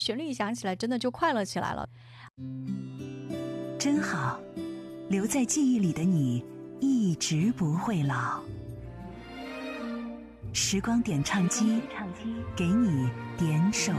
旋律一响起来，真的就快乐起来了。 真好，留在记忆里的你一直不会老。时光点唱机，给你点首